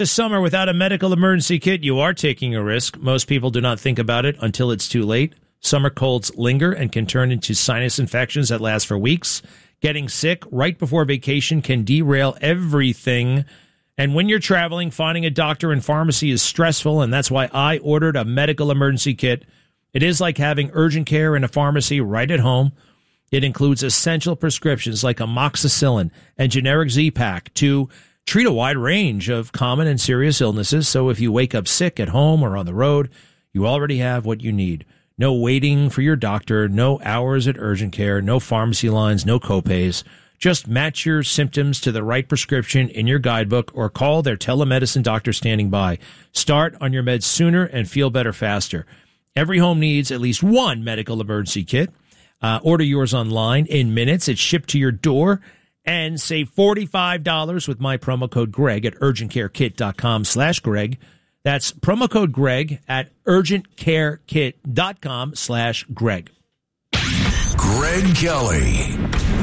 This summer, without a medical emergency kit, you are taking a risk. Most people do not think about it until it's too late. Summer colds linger and can turn into sinus infections that last for weeks. Getting sick right before vacation can derail everything. And when you're traveling, finding a doctor and pharmacy is stressful, and that's why I ordered a medical emergency kit. It is like having urgent care in a pharmacy right at home. It includes essential prescriptions like amoxicillin and generic Z-Pak to treat a wide range of common and serious illnesses. So if you wake up sick at home or on the road, you already have what you need. No waiting for your doctor, no hours at urgent care, no pharmacy lines, no copays. Just match your symptoms to the right prescription in your guidebook or call their telemedicine doctor standing by. Start on your meds sooner and feel better faster. Every home needs at least one medical emergency kit. Order yours online in minutes. It's shipped to your door. And save $45 with my promo code Greg at urgentcarekit.com/Greg. That's promo code Greg at urgentcarekit.com/Greg. Greg Kelly.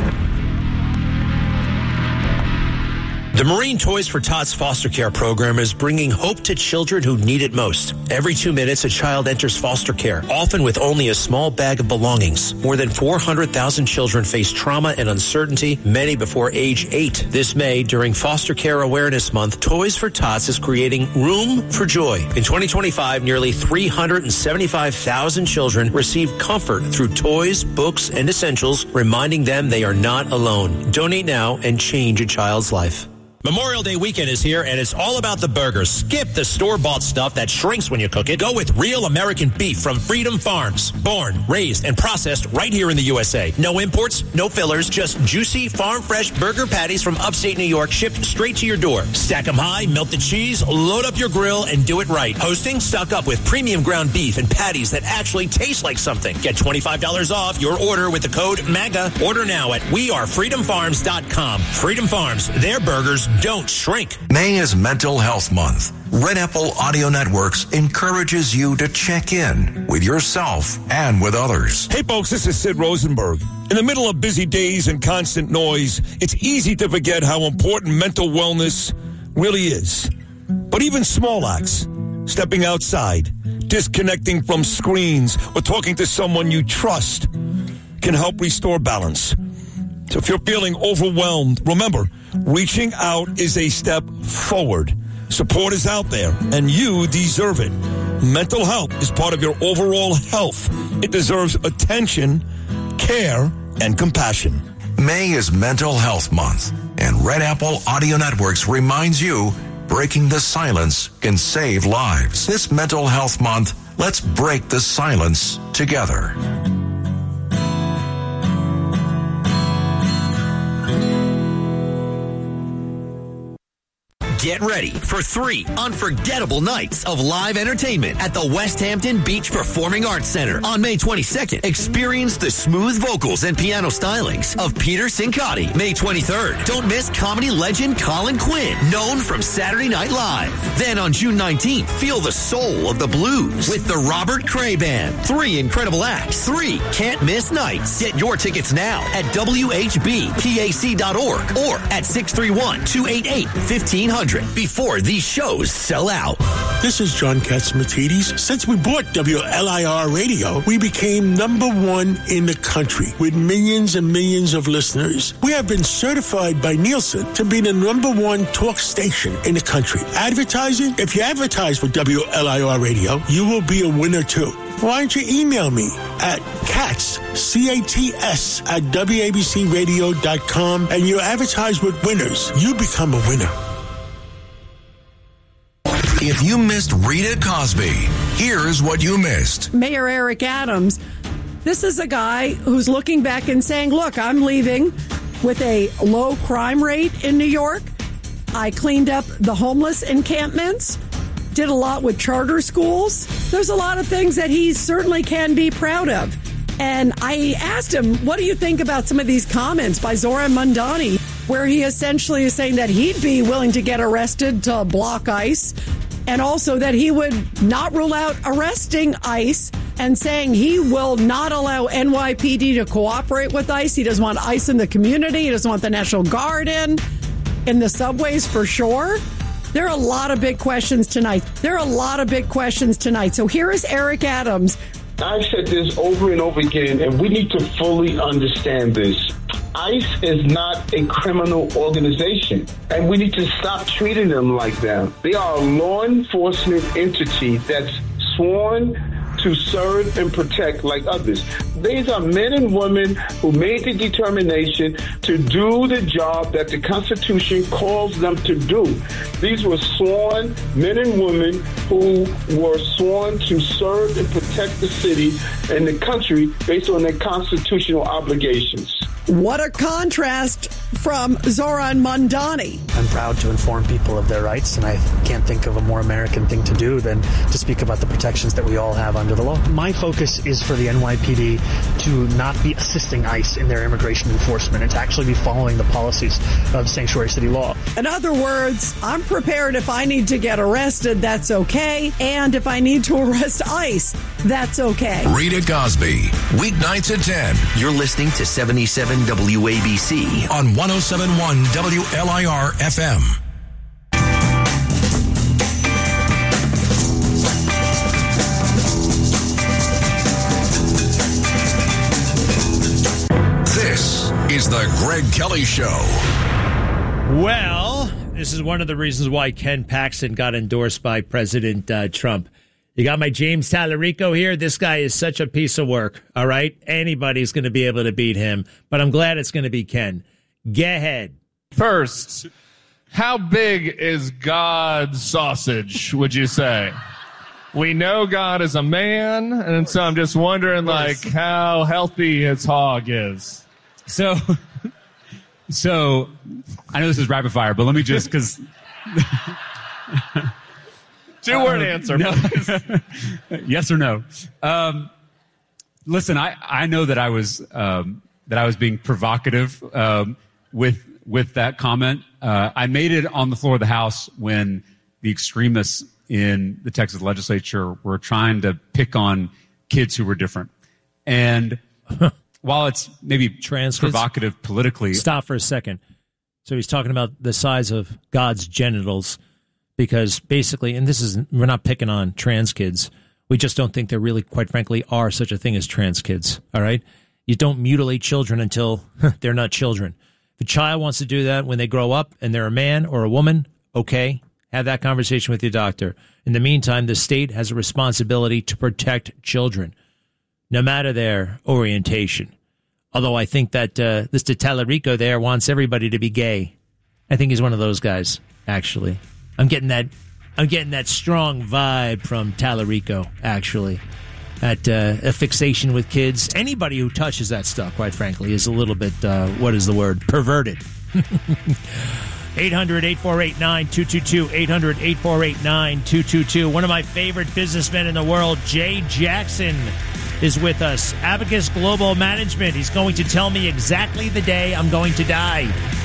The Marine Toys for Tots foster care program is bringing hope to children who need it most. Every 2 minutes, a child enters foster care, often with only a small bag of belongings. More than 400,000 children face trauma and uncertainty, many before age 8. This May, during Foster Care Awareness Month, Toys for Tots is creating Room for Joy. In 2025, nearly 375,000 children received comfort through toys, books, and essentials, reminding them they are not alone. Donate now and change a child's life. Memorial Day weekend is here, and it's all about the burgers. Skip the store-bought stuff that shrinks when you cook it. Go with real American beef from Freedom Farms. Born, raised, and processed right here in the USA. No imports, no fillers, just juicy, farm-fresh burger patties from upstate New York shipped straight to your door. Stack them high, melt the cheese, load up your grill, and do it right. Hosting? Stock up with premium ground beef and patties that actually taste like something. Get $25 off your order with the code MAGA. Order now at wearefreedomfarms.com. Freedom Farms, their burgers don't shrink. May is Mental Health Month. Red Apple Audio Networks encourages you to check in with yourself and with others. Hey folks, this is Sid Rosenberg. In the middle of busy days and constant noise, it's easy to forget how important mental wellness really is. But even small acts, stepping outside, disconnecting from screens, or talking to someone you trust can help restore balance. So if you're feeling overwhelmed, remember, reaching out is a step forward. Support is out there, and you deserve it. Mental health is part of your overall health. It deserves attention, care, and compassion. May is Mental Health Month, and Red Apple Audio Networks reminds you, breaking the silence can save lives. This Mental Health Month, let's break the silence together. Get ready for 3 unforgettable nights of live entertainment at the West Hampton Beach Performing Arts Center on May 22nd. Experience the smooth vocals and piano stylings of Peter Cincotti. May 23rd, don't miss comedy legend Colin Quinn, known from Saturday Night Live. Then on June 19th, feel the soul of the blues with the Robert Cray Band. 3 incredible acts, 3 can't miss nights. Get your tickets now at WHBPAC.org or at 631-288-1500. Before these shows sell out. This is John Catsimatidis. Since we bought WLIR Radio, we became #1 in the country with millions and millions of listeners. We have been certified by Nielsen to be the #1 talk station in the country. Advertising? If you advertise with WLIR Radio, you will be a winner too. Why don't you email me at CATS, C-A-T-S, at WABCRadio.com, and you advertise with winners. You become a winner. If you missed Rita Cosby, here's what you missed. Mayor Eric Adams, this is a guy who's looking back and saying, look, I'm leaving with a low crime rate in New York. I cleaned up the homeless encampments, did a lot with charter schools. There's a lot of things that he certainly can be proud of. And I asked him, what do you think about some of these comments by Zoran Mandani, where he essentially is saying that he'd be willing to get arrested to block ICE, and also that he would not rule out arresting ICE, and saying he will not allow NYPD to cooperate with ICE. He doesn't want ICE in the community. He doesn't want the National Guard in the subways for sure. There are a lot of big questions tonight. So here is Eric Adams. I've said this over and over again, and we need to fully understand this. ICE is not a criminal organization, and we need to stop treating them like that. They are a law enforcement entity that's sworn to serve and protect like others. These are men and women who made the determination to do the job that the Constitution calls them to do. These were sworn men and women who were sworn to serve and protect the city and the country based on their constitutional obligations. What a contrast from Zoran Mondani. I'm proud to inform people of their rights, and I can't think of a more American thing to do than to speak about the protections that we all have under the law. My focus is for the NYPD to not be assisting ICE in their immigration enforcement and to actually be following the policies of sanctuary city law. In other words, I'm prepared if I need to get arrested, that's okay. And if I need to arrest ICE, that's okay. Rita Cosby, weeknights at 10. You're listening to 77 WABC on 107.1 WLIR FM. This is the Greg Kelly Show. Well, this is one of the reasons why Ken Paxton got endorsed by President Trump. You got my James Tallarico here. This guy is such a piece of work, all right? Anybody's going to be able to beat him, but I'm glad it's going to be Ken. Go ahead. First, how big is God's sausage, would you say? We know God is a man, and so I'm just wondering, like, how healthy his hog is. So I know this is rapid fire, but let me just, because... Two-word answer. No. Yes or no? Listen, I know that I was being provocative with that comment. I made it on the floor of the House when the extremists in the Texas legislature were trying to pick on kids who were different. And while it's maybe provocative politically... Stop for a second. So he's talking about the size of God's genitals. Because basically, and we're not picking on trans kids. We just don't think there really, quite frankly, are such a thing as trans kids. All right? You don't mutilate children until they're not children. If a child wants to do that when they grow up and they're a man or a woman, okay, have that conversation with your doctor. In the meantime, the state has a responsibility to protect children, no matter their orientation. Although I think that Mr. Tallarico there wants everybody to be gay. I think he's one of those guys, actually. I'm getting that strong vibe from Tallarico, actually. At a fixation with kids. Anybody who touches that stuff, quite frankly, is a little bit, what is the word? Perverted. 800-848-9222. 800-848-9222. One of my favorite businessmen in the world, Jay Jackson, is with us. Abacus Global Management. He's going to tell me exactly the day I'm going to die.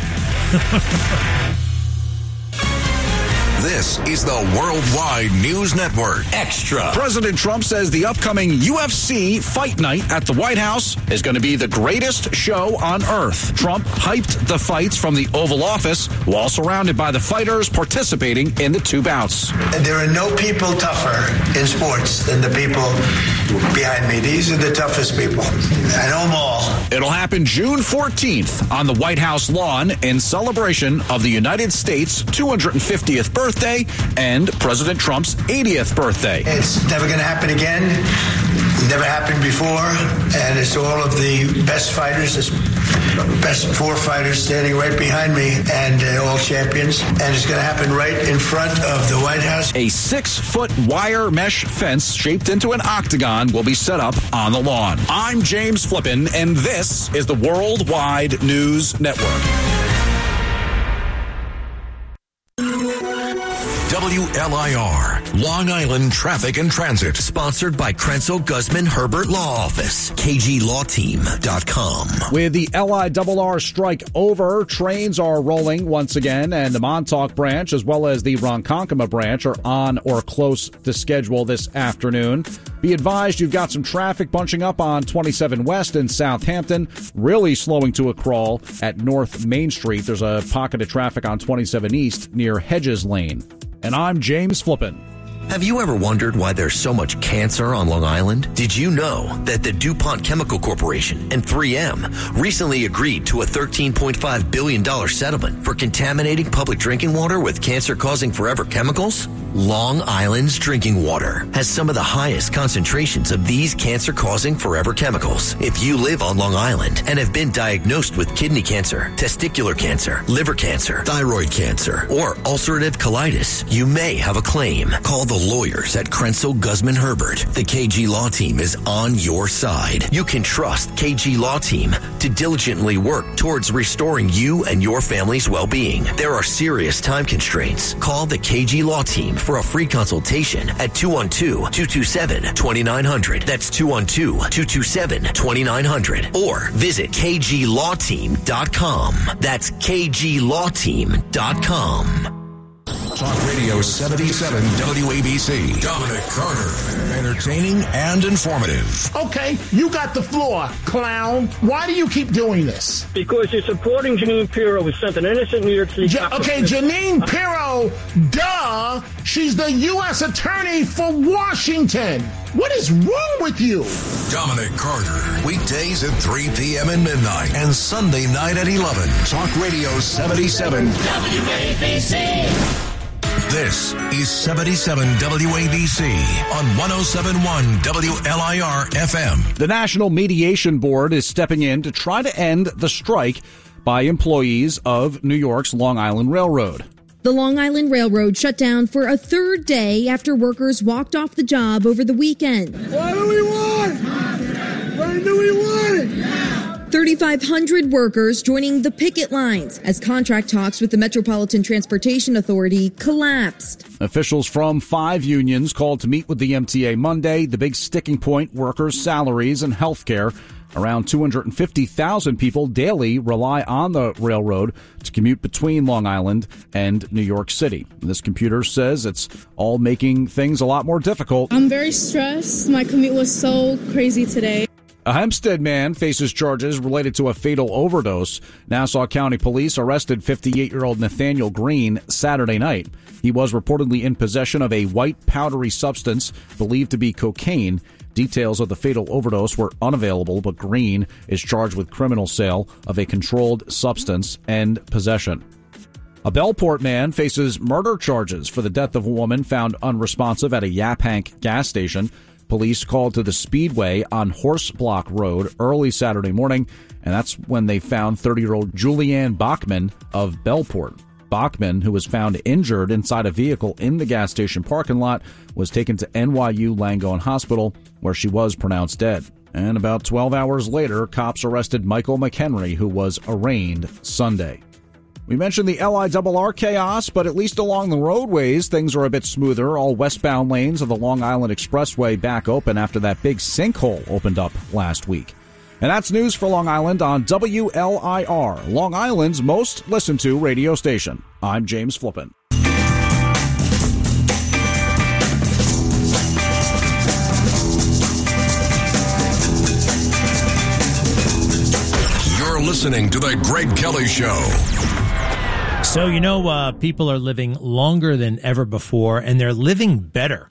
This is the Worldwide News Network. Extra. President Trump says the upcoming UFC Fight Night at the White House is going to be the greatest show on earth. Trump hyped the fights from the Oval Office while surrounded by the fighters participating in the two bouts. There are no people tougher in sports than the people behind me. These are the toughest people. I know them all. It'll happen June 14th on the White House lawn in celebration of the United States' 250th birthday and President Trump's 80th birthday. It's never going to happen again. Never happened before. And it's all of the best fighters, the best four fighters standing right behind me, and all champions. And it's going to happen right in front of the White House. A 6-foot wire mesh fence shaped into an octagon will be set up on the lawn. I'm James Flippin, and this is the Worldwide News Network. WLIR, Long Island Traffic and Transit. Sponsored by Krenzel Guzman Herbert Law Office. KGLawTeam.com. With the LIRR strike over, trains are rolling once again, and the Montauk branch as well as the Ronkonkoma branch are on or close to schedule this afternoon. Be advised you've got some traffic bunching up on 27 West in Southampton, really slowing to a crawl at North Main Street. There's a pocket of traffic on 27 East near Hedges Lane. And I'm James Flippin. Have you ever wondered why there's so much cancer on Long Island? Did you know that the DuPont Chemical Corporation and 3M recently agreed to a $13.5 billion settlement for contaminating public drinking water with cancer-causing forever chemicals? Long Island's drinking water has some of the highest concentrations of these cancer-causing forever chemicals. If you live on Long Island and have been diagnosed with kidney cancer, testicular cancer, liver cancer, thyroid cancer, or ulcerative colitis, you may have a claim. Call the lawyers at Krenzel Guzman Herbert. The KG Law Team is on your side. You can trust KG Law Team to diligently work towards restoring you and your family's well-being. There are serious time constraints. Call the KG Law Team for a free consultation at 212-227-2900. That's 212-227-2900. Or visit kglawteam.com. That's kglawteam.com. Talk Radio 77 WABC. Dominic Carter. Entertaining and informative. Okay, you got the floor, clown. Why do you keep doing this? Because you're supporting Jeanine Pirro, who sent an innocent New York City... Jeanine Pirro, duh! She's the U.S. Attorney for Washington. What is wrong with you? Dominic Carter. Weekdays at 3 p.m. and midnight. And Sunday night at 11. Talk Radio 77 WABC. This is 77 WABC on 107.1 WLIR FM. The National Mediation Board is stepping in to try to end the strike by employees of New York's Long Island Railroad. The Long Island Railroad shut down for a third day after workers walked off the job over the weekend. What do we want? When do we want it? 3,500 workers joining the picket lines as contract talks with the Metropolitan Transportation Authority collapsed. Officials from 5 unions called to meet with the MTA Monday. The big sticking point, workers' salaries and health care. Around 250,000 people daily rely on the railroad to commute between Long Island and New York City. This computer says it's all making things a lot more difficult. I'm very stressed. My commute was so crazy today. A Hempstead man faces charges related to a fatal overdose. Nassau County Police arrested 58-year-old Nathaniel Green Saturday night. He was reportedly in possession of a white powdery substance believed to be cocaine. Details of the fatal overdose were unavailable, but Green is charged with criminal sale of a controlled substance and possession. A Bellport man faces murder charges for the death of a woman found unresponsive at a Yaphank gas station. Police called to the Speedway on Horse Block Road early Saturday morning, and that's when they found 30-year-old Julianne Bachman of Bellport. Bachman, who was found injured inside a vehicle in the gas station parking lot, was taken to NYU Langone Hospital, where she was pronounced dead. And about 12 hours later, cops arrested Michael McHenry, who was arraigned Sunday. We mentioned the LIRR chaos, but at least along the roadways, things are a bit smoother. All westbound lanes of the Long Island Expressway back open after that big sinkhole opened up last week. And that's news for Long Island on WLIR, Long Island's most listened to radio station. I'm James Flippin. You're listening to The Greg Kelly Show. So, people are living longer than ever before, and they're living better.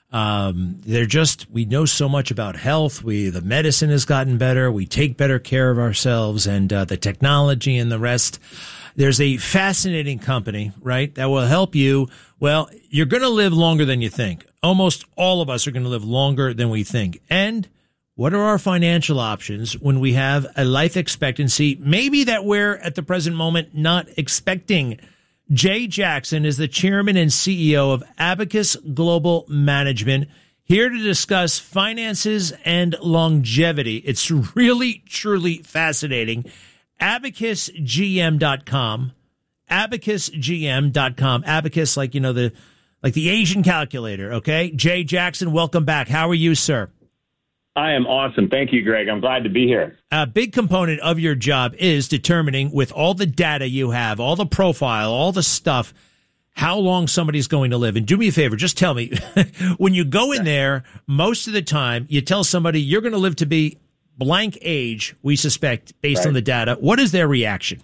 We know so much about health. The medicine has gotten better. We take better care of ourselves, and the technology and the rest. There's a fascinating company, right, that will help you. Well, you're going to live longer than you think. Almost all of us are going to live longer than we think. And what are our financial options when we have a life expectancy maybe that we're at the present moment not expecting? Jay Jackson is the chairman and CEO of Abacus Global Management, here to discuss finances and longevity. It's really, truly fascinating. AbacusGM.com. AbacusGM.com. Abacus, like the Asian calculator, okay? Jay Jackson, welcome back. How are you, sir? I am awesome. Thank you, Greg. I'm glad to be here. A big component of your job is determining, with all the data you have, all the profile, all the stuff, how long somebody's going to live. And do me a favor, just tell me, when you go in there, most of the time, you tell somebody you're going to live to be blank age, we suspect, based on the data. What is their reaction?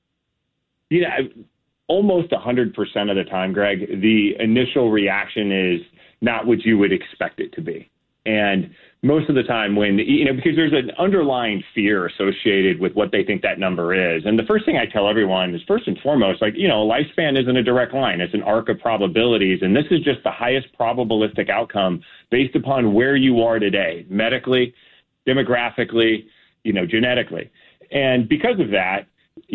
Almost 100% of the time, Greg, the initial reaction is not what you would expect it to be. And most of the time when, because there's an underlying fear associated with what they think that number is. And the first thing I tell everyone is, first and foremost, lifespan isn't a direct line. It's an arc of probabilities. And this is just the highest probabilistic outcome based upon where you are today, medically, demographically, genetically. And because of that,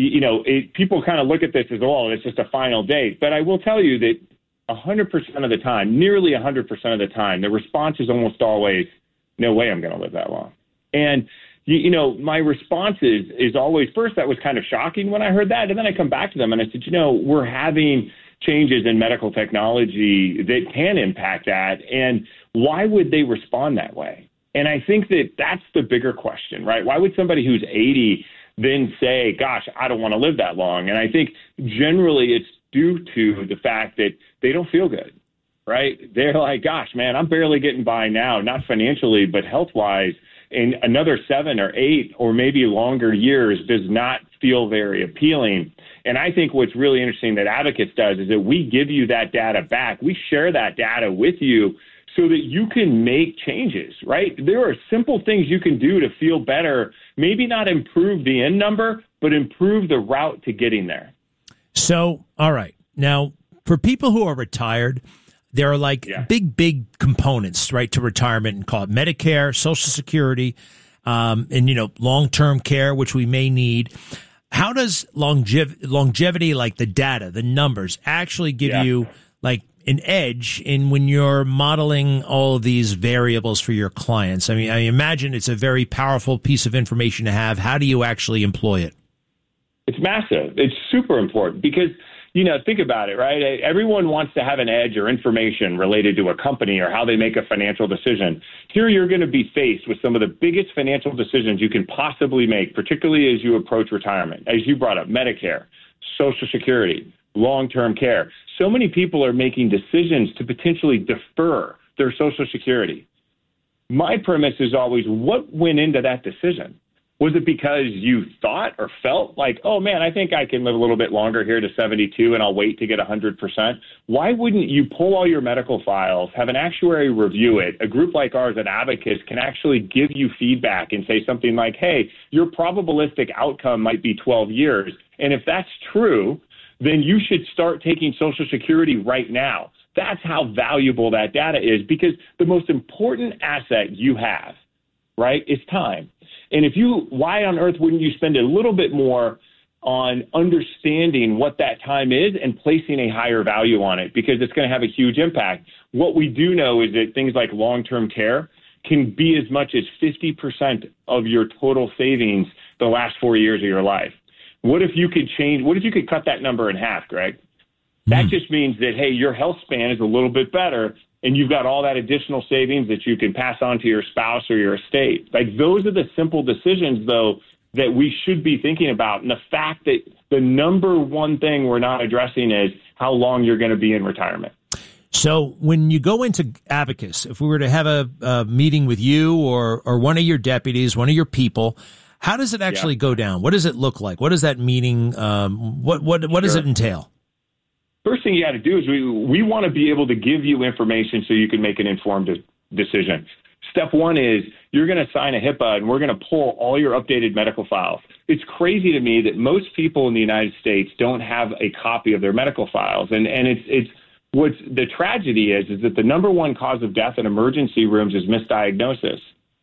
people kind of look at this as, it's just a final date. But I will tell you that 100% of the time, nearly 100% of the time, the response is almost always, no way I'm going to live that long. And, my response is always, first, that was kind of shocking when I heard that. And then I come back to them and I said, we're having changes in medical technology that can impact that. And why would they respond that way? And I think that that's the bigger question, right? Why would somebody who's 80 then say, gosh, I don't want to live that long? And I think generally it's due to the fact that they don't feel good, right? They're like, gosh, man, I'm barely getting by now, not financially, but health-wise. And another 7 or 8 or maybe longer years does not feel very appealing. And I think what's really interesting that Abacus does is that we give you that data back. We share that data with you so that you can make changes, right? There are simple things you can do to feel better, maybe not improve the end number, but improve the route to getting there. So, all right. Now, for people who are retired, there are big components, right, to retirement, and call it Medicare, Social Security, and, long-term care, which we may need. How does longevity, like the data, the numbers, actually give you an edge in when you're modeling all of these variables for your clients? I mean, I imagine it's a very powerful piece of information to have. How do you actually employ it? It's massive. It's super important because, think about it, right? Everyone wants to have an edge or information related to a company or how they make a financial decision. Here you're going to be faced with some of the biggest financial decisions you can possibly make, particularly as you approach retirement. As you brought up, Medicare, Social Security, long-term care. So many people are making decisions to potentially defer their Social Security. My premise is always, what went into that decision? Was it because you thought or felt like, oh, man, I think I can live a little bit longer here to 72 and I'll wait to get 100%? Why wouldn't you pull all your medical files, have an actuary review it? A group like ours at Abacus can actually give you feedback and say something like, hey, your probabilistic outcome might be 12 years. And if that's true, then you should start taking Social Security right now. That's how valuable that data is, because the most important asset you have, right, is time. And why on earth wouldn't you spend a little bit more on understanding what that time is and placing a higher value on it? Because it's going to have a huge impact. What we do know is that things like long-term care can be as much as 50% of your total savings the last 4 years of your life. What if you could cut that number in half, Greg? That just means that, hey, your health span is a little bit better, and you've got all that additional savings that you can pass on to your spouse or your estate. Those are the simple decisions, though, that we should be thinking about. And the fact that the number one thing we're not addressing is how long you're going to be in retirement. So when you go into Abacus, if we were to have a meeting with you or one of your deputies, one of your people, how does it actually go down? What does it look like? What is that meeting? What does it entail? First thing you got to do is we want to be able to give you information so you can make an informed decision. Step one is you're going to sign a HIPAA, and we're going to pull all your updated medical files. It's crazy to me that most people in the United States don't have a copy of their medical files, and it's what's the tragedy is that the number one cause of death in emergency rooms is misdiagnosis.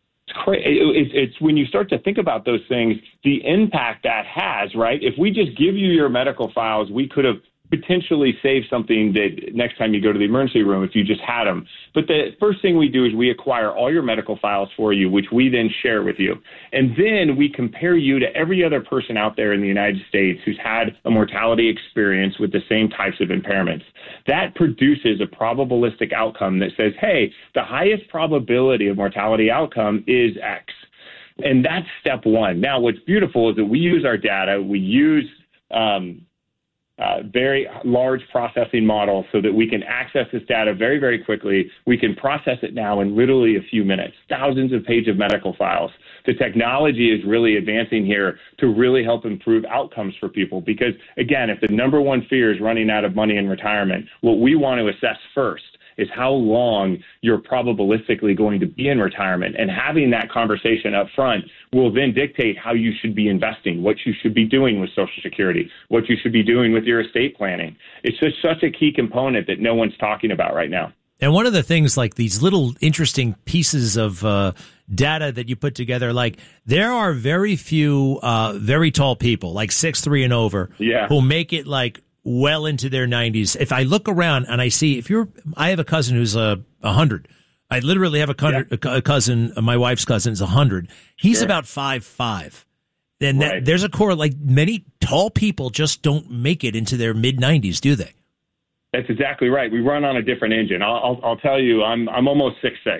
It's when you start to think about those things, the impact that has, right? If we just give you your medical files, we could have potentially save something that next time you go to the emergency room if you just had them. But the first thing we do is we acquire all your medical files for you, which we then share with you. And then we compare you to every other person out there in the United States who's had a mortality experience with the same types of impairments. That produces a probabilistic outcome that says, hey, the highest probability of mortality outcome is X. And that's step one. Now, what's beautiful is that we use our data. We use very large processing model so that we can access this data very, very quickly. We can process it now in literally a few minutes, thousands of pages of medical files. The technology is really advancing here to really help improve outcomes for people because, again, if the number one fear is running out of money in retirement, what we want to assess first is how long you're probabilistically going to be in retirement. And having that conversation up front will then dictate how you should be investing, what you should be doing with Social Security, what you should be doing with your estate planning. It's just such a key component that no one's talking about right now. And one of the things, like these little interesting pieces of data that you put together, like there are very few very tall people, like 6'3" and over, who make it like well into their 90s. If I look around and I see, I have a cousin who's 100. I literally have a cousin, my wife's cousin is 100. He's about 5'5". And there's a core, like many tall people just don't make it into their mid 90s, do they? That's exactly right. We run on a different engine. I'll tell you, I'm almost 6'6".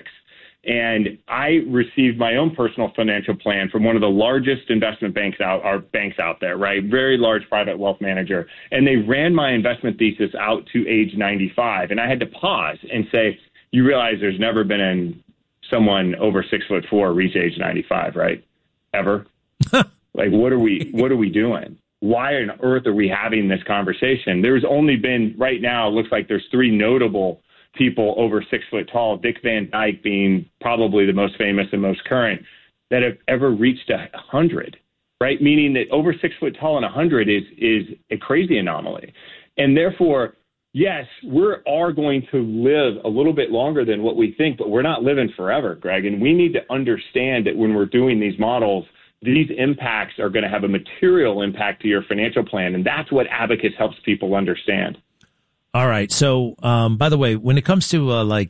And I received my own personal financial plan from one of the largest investment banks out there, right? Very large private wealth manager. And they ran my investment thesis out to age 95. And I had to pause and say, you realize there's never been someone over 6'4" reach age 95, right? Ever? Like, what are we doing? Why on earth are we having this conversation? There's only been, right now, it looks like there's 3 notable people over 6 foot tall, Dick Van Dyke being probably the most famous and most current, that have ever reached 100, right? Meaning that over 6 foot tall and 100 is a crazy anomaly. And therefore, yes, we are going to live a little bit longer than what we think, but we're not living forever, Greg. And we need to understand that when we're doing these models, these impacts are going to have a material impact to your financial plan. And that's what Abacus helps people understand. All right. So, by the way, when it comes to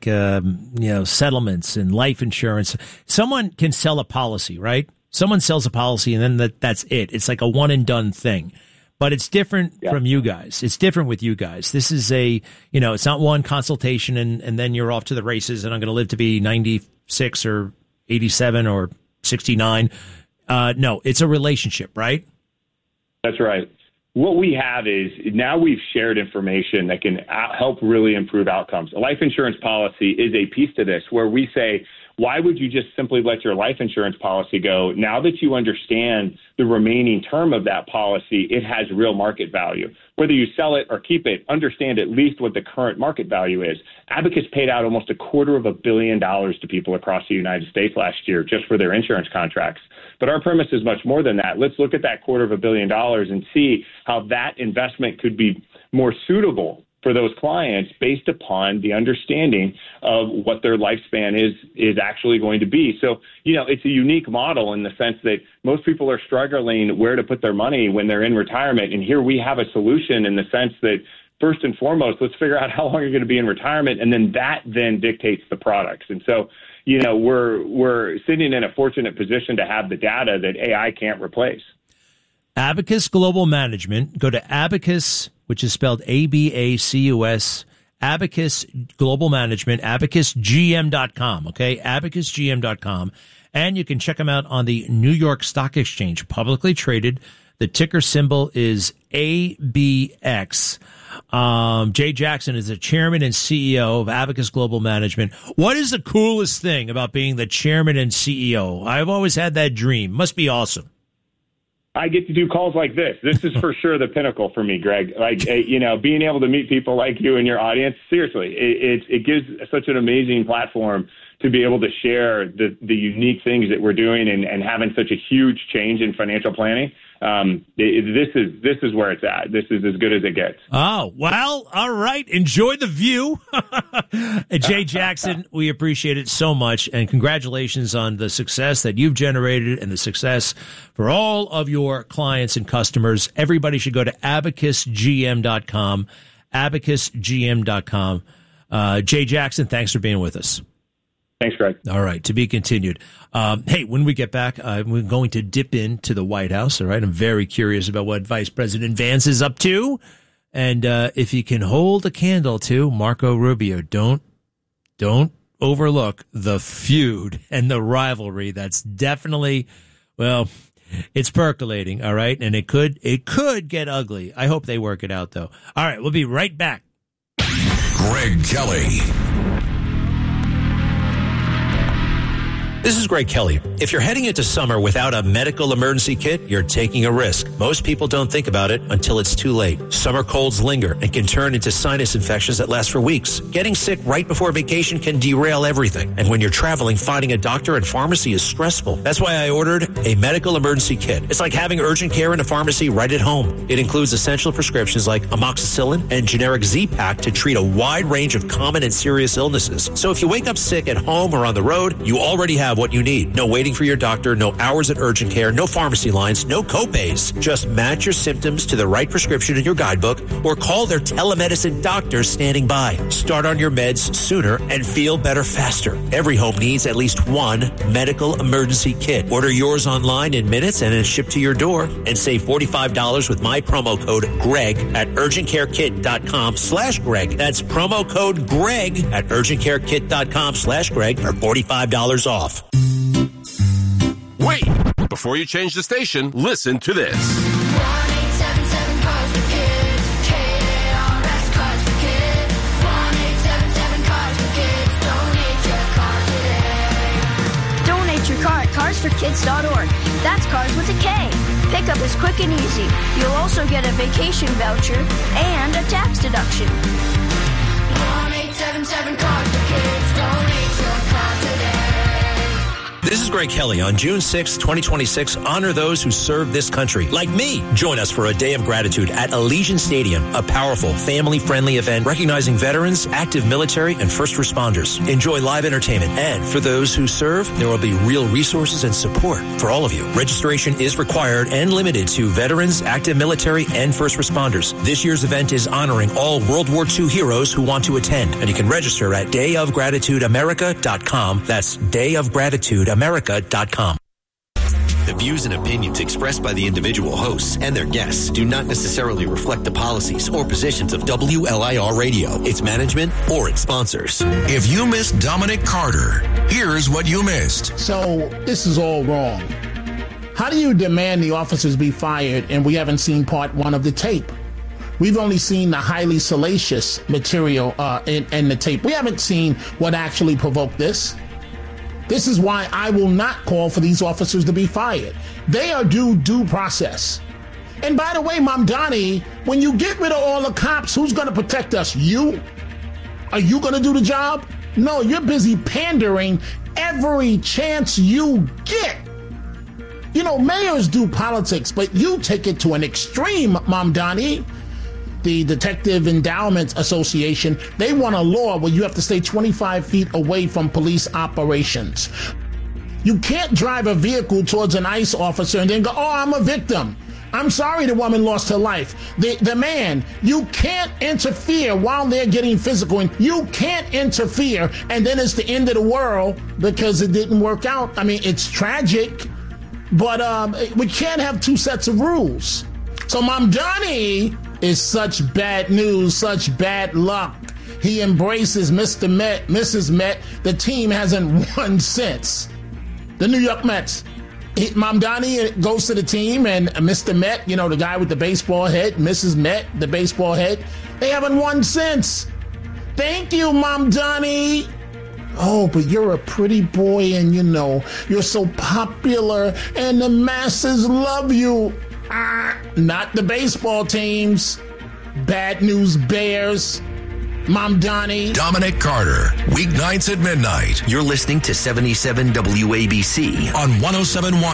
settlements and life insurance, someone can sell a policy, right? Someone sells a policy and then that's it. It's like a one and done thing. But it's different from you guys. It's different with you guys. This is it's not one consultation and then you're off to the races and I'm going to live to be 96 or 87 or 69. No, it's a relationship, right? That's right. What we have is now we've shared information that can help really improve outcomes. A life insurance policy is a piece to this where we say, why would you just simply let your life insurance policy go? Now that you understand the remaining term of that policy, it has real market value. Whether you sell it or keep it, understand at least what the current market value is. Abacus paid out almost $250 million to people across the United States last year just for their insurance contracts. But our premise is much more than that. Let's look at that $250 million and see how that investment could be more suitable for those clients based upon the understanding of what their lifespan is actually going to be. So, it's a unique model in the sense that most people are struggling where to put their money when they're in retirement. And here we have a solution in the sense that first and foremost, let's figure out how long you're going to be in retirement. And then that then dictates the products. And so, we're sitting in a fortunate position to have the data that AI can't replace. Abacus Global Management. Go to Abacus, which is spelled ABACUS, Abacus Global Management, abacusgm.com, okay? abacusgm.com. And you can check them out on the New York Stock Exchange, publicly traded. The ticker symbol is ABX. Jay Jackson is the chairman and CEO of Abacus Global Management. What is the coolest thing about being the chairman and CEO? I've always had that dream. Must be awesome. I get to do calls like this. This is for sure the pinnacle for me, Greg. Like, being able to meet people like you and your audience, seriously, it gives such an amazing platform to be able to share the unique things that we're doing and having such a huge change in financial planning. This is where it's at. This is as good as it gets. Oh, well, all right. Enjoy the view. Jay Jackson, we appreciate it so much. And congratulations on the success that you've generated and the success for all of your clients and customers. Everybody should go to abacusgm.com, abacusgm.com. Jay Jackson, thanks for being with us. Thanks, Greg. All right, to be continued. Hey, when we get back, we're going to dip into the White House, all right? I'm very curious about what Vice President Vance is up to. And if he can hold a candle to Marco Rubio, don't overlook the feud and the rivalry that's definitely, well, It's percolating, all right? And it could get ugly. I hope they work it out, though. All right, we'll be right back. Greg Kelly. This is Greg Kelly. If you're heading into summer without a medical emergency kit, you're taking a risk. Most people don't think about it until it's too late. Summer colds linger and can turn into sinus infections that last for weeks. Getting sick right before vacation can derail everything. And when you're traveling, finding a doctor and pharmacy is stressful. That's why I ordered a medical emergency kit. It's like having urgent care in a pharmacy right at home. It includes essential prescriptions like amoxicillin and generic Z-Pak to treat a wide range of common and serious illnesses. So if you wake up sick at home or on the road, you already have what you need. No waiting for your doctor, no hours at urgent care, no pharmacy lines, no copays. Just match your symptoms to the right prescription in your guidebook or call their telemedicine doctors standing by. Start on your meds sooner and feel better faster. Every home needs at least one medical emergency kit. Order yours online in minutes and it's shipped to your door, and save $45 with my promo code GREG at urgentcarekit.com/Greg. That's promo code GREG at urgentcarekit.com/Greg for $45 off. Wait! Before you change the station, listen to this. 1-877 Cars for Kids. KRS Cars for Kids. 1-877 Cars for Kids. Donate your car today. Donate your car at carsforkids.org. That's cars with a K. Pickup is quick and easy. You'll also get a vacation voucher and a tax deduction. 1-877 Cars for Kids. Donate your car today. This is Greg Kelly. On June 6, 2026, honor those who serve this country, like me. Join us for a day of gratitude at Allegiant Stadium, a powerful, family-friendly event recognizing veterans, active military, and first responders. Enjoy live entertainment, and for those who serve, there will be real resources and support for all of you. Registration is required and limited to veterans, active military, and first responders. This year's event is honoring all World War II heroes who want to attend, and you can register at dayofgratitudeamerica.com. That's dayofgratitudeamerica.com. The views and opinions expressed by the individual hosts and their guests do not necessarily reflect the policies or positions of WLIR Radio, its management, or its sponsors. If you missed Dominic Carter, here's what you missed. So this is all wrong. How do you demand the officers be fired and we haven't seen part one of the tape? We've only seen the highly salacious material in the tape. We haven't seen what actually provoked this. This is why I will not call for these officers to be fired. They are due process. And by the way, Mamdani, when you get rid of all the cops, who's going to protect us? You? Are you going to do the job? No, you're busy pandering every chance you get. You know, mayors do politics, but you take it to an extreme, Mamdani. The Detective Endowment Association, they want a law where you have to stay 25 feet away from police operations. You can't drive a vehicle towards an ICE officer and then go, oh, I'm a victim. I'm sorry the woman lost her life. The man, you can't interfere while they're getting physical. And you can't interfere and then it's the end of the world because it didn't work out. I mean, it's tragic, but we can't have two sets of rules. So Mamdani is such bad news, such bad luck. He embraces Mr. Met, Mrs. Met. The team hasn't won since. The New York Mets. Mamdani goes to the team, and Mr. Met, you know, the guy with the baseball head, Mrs. Met, the baseball head, they haven't won since. Thank you, Mamdani. Oh, but you're a pretty boy, and you know, you're so popular, and the masses love you. Not the baseball teams. Bad news bears. Mamdani. Dominic Carter. Weeknights at midnight. You're listening to 77 WABC on 107.1.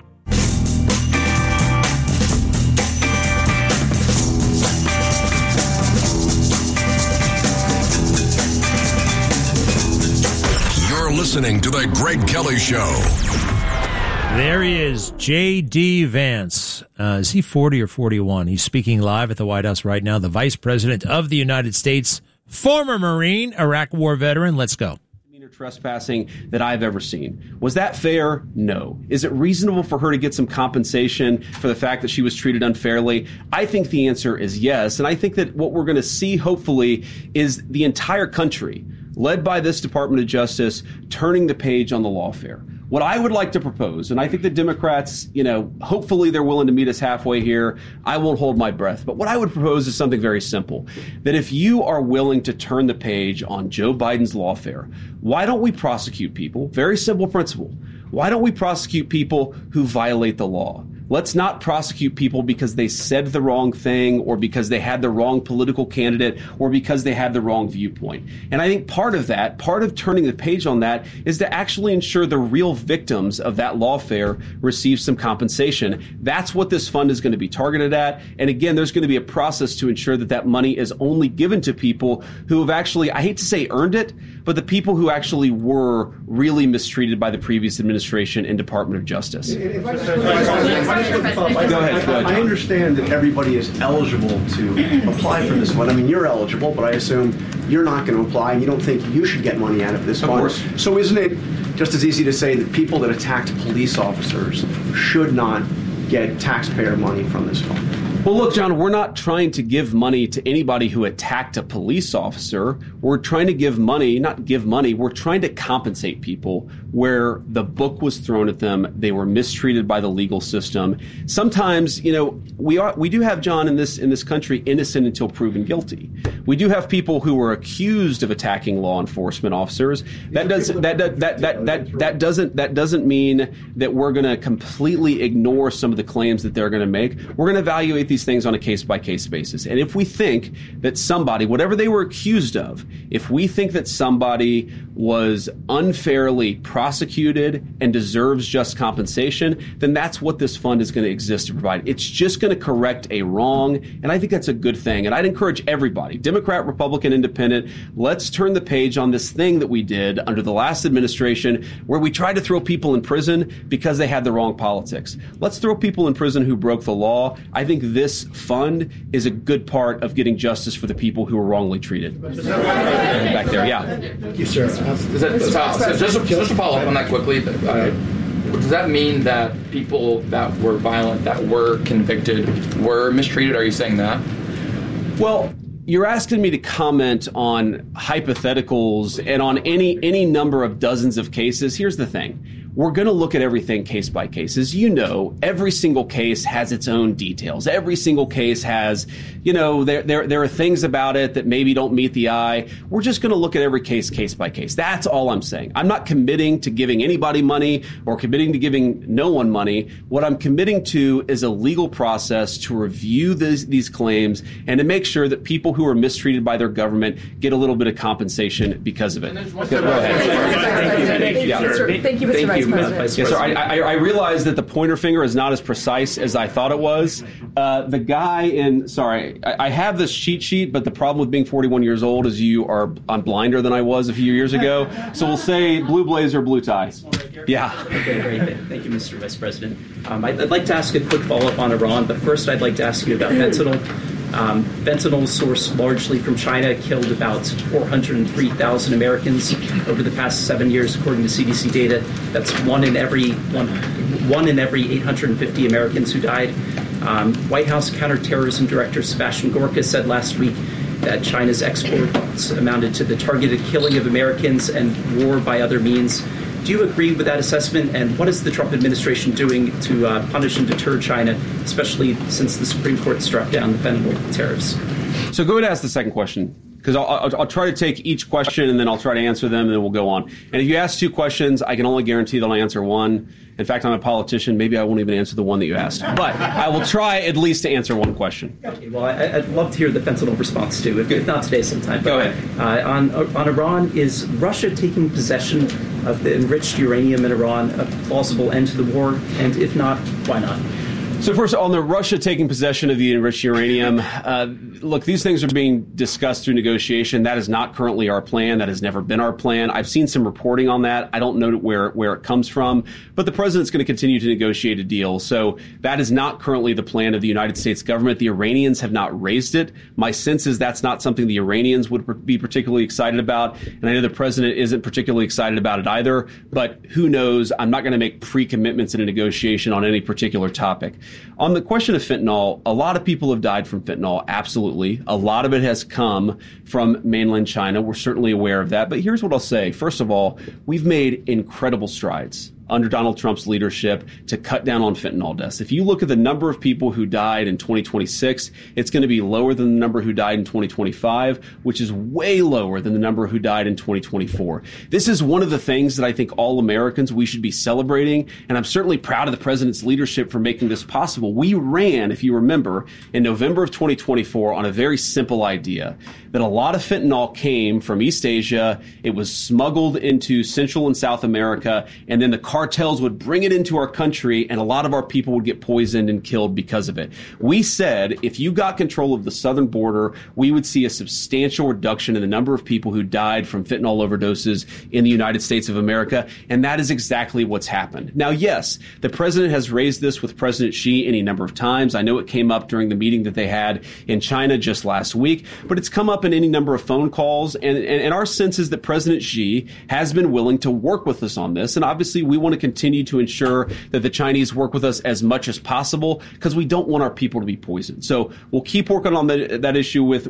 You're listening to The Greg Kelly Show. There he is, J.D. Vance. Is he 40 or 41? He's speaking live at the White House right now. The Vice President of the United States, former Marine, Iraq War veteran. Let's go. Trespassing that I've ever seen. Was that fair? No. Is it reasonable for her to get some compensation for the fact that she was treated unfairly? I think the answer is yes. And I think that what we're going to see, hopefully, is the entire country, led by this Department of Justice, turning the page on the lawfare. What I would like to propose, and I think the Democrats, hopefully they're willing to meet us halfway here. I won't hold my breath. But what I would propose is something very simple. That if you are willing to turn the page on Joe Biden's lawfare, why don't we prosecute people? Very simple principle. Why don't we prosecute people who violate the law? Let's not prosecute people because they said the wrong thing or because they had the wrong political candidate or because they had the wrong viewpoint. And I think part of turning the page on that is to actually ensure the real victims of that lawfare receive some compensation. That's what this fund is going to be targeted at. And again, there's going to be a process to ensure that that money is only given to people who have actually, I hate to say earned it, but the people who actually were really mistreated by the previous administration and Department of Justice. Go ahead. I understand that everybody is eligible to apply for this fund. I mean, you're eligible, but I assume you're not going to apply and you don't think you should get money out of this fund. Of course. So isn't it just as easy to say that people that attacked police officers should not get taxpayer money from this fund? Well, look, John, we're not trying to give money to anybody who attacked a police officer. We're trying to we're trying to compensate people where the book was thrown at them. They were mistreated by the legal system. Sometimes, we do have, John, in this country, innocent until proven guilty. We do have people who were accused of attacking law enforcement officers. That doesn't mean that we're going to completely ignore some of the claims that they're going to make. We're going to evaluate these things on a case-by-case basis. And if we think that somebody, whatever they were accused of, if we think that somebody was unfairly prosecuted and deserves just compensation, then that's what this fund is going to exist to provide. It's just going to correct a wrong, and I think that's a good thing. And I'd encourage everybody, Democrat, Republican, Independent, let's turn the page on this thing that we did under the last administration where we tried to throw people in prison because they had the wrong politics. Let's throw people in prison who broke the law. I think this fund is a good part of getting justice for the people who were wrongly treated. Back there, yeah. Thank you, sir. Just to follow up on that quickly, does that mean that people that were violent, that were convicted, were mistreated? Are you saying that? Well, you're asking me to comment on hypotheticals and on any number of dozens of cases. Here's the thing. We're going to look at everything case by case. As you know, every single case has its own details. Every single case has, there are things about it that maybe don't meet the eye. We're just going to look at every case by case. That's all I'm saying. I'm not committing to giving anybody money or committing to giving no one money. What I'm committing to is a legal process to review these claims and to make sure that people who are mistreated by their government get a little bit of compensation because of it. Go ahead. Thank you, sir. Thank you, Mr. Vice President. Yes, sir. I realize that the pointer finger is not as precise as I thought it was. The guy I have this cheat sheet, but the problem with being 41 years old is I'm blinder than I was a few years ago. So we'll say blue blazer, blue tie. Yeah. Okay, great. Thank you, Mr. Vice President. I'd like to ask a quick follow-up on Iran, but first I'd like to ask you about fentanyl. Fentanyl sourced largely from China killed about 403,000 Americans over the past 7 years, according to CDC data. That's one in every 850 Americans who died. White House counterterrorism director Sebastian Gorka said last week that China's exports amounted to the targeted killing of Americans and war by other means. Do you agree with that assessment? And what is the Trump administration doing to punish and deter China, especially since the Supreme Court struck down the fentanyl tariffs? So go ahead and ask the second question, because I'll try to take each question and then I'll try to answer them and then we'll go on. And if you ask two questions, I can only guarantee that I'll answer one. In fact, I'm a politician. Maybe I won't even answer the one that you asked. But I will try at least to ansar one question. Okay, well, I'd love to hear the fentanyl response, too, if not today sometime. Go ahead. On Iran, is Russia taking possession of the enriched uranium in Iran a plausible end to the war? And if not, why not? So first, on the Russia taking possession of the enriched uranium, look, these things are being discussed through negotiation. That is not currently our plan. That has never been our plan. I've seen some reporting on that. I don't know where it comes from, but the president's going to continue to negotiate a deal. So that is not currently the plan of the United States government. The Iranians have not raised it. My sense is that's not something the Iranians would be particularly excited about, and I know the president isn't particularly excited about it either, but who knows? I'm not going to make pre-commitments in a negotiation on any particular topic. On the question of fentanyl, a lot of people have died from fentanyl, absolutely. A lot of it has come from mainland China. We're certainly aware of that. But here's what I'll say. First of all, we've made incredible strides under Donald Trump's leadership to cut down on fentanyl deaths. If you look at the number of people who died in 2026, it's going to be lower than the number who died in 2025, which is way lower than the number who died in 2024. This is one of the things that I think all Americans, we should be celebrating, and I'm certainly proud of the president's leadership for making this possible. We ran, if you remember, in November of 2024 on a very simple idea that a lot of fentanyl came from East Asia. It was smuggled into Central and South America, and then the cartels would bring it into our country, and a lot of our people would get poisoned and killed because of it. We said if you got control of the southern border, we would see a substantial reduction in the number of people who died from fentanyl overdoses in the United States of America, and that is exactly what's happened. Now, yes, the president has raised this with President Xi any number of times. I know it came up during the meeting that they had in China just last week, but it's come up in any number of phone calls, and our sense is that President Xi has been willing to work with us on this, and obviously we want to continue to ensure that the Chinese work with us as much as possible because we don't want our people to be poisoned. So we'll keep working on that issue with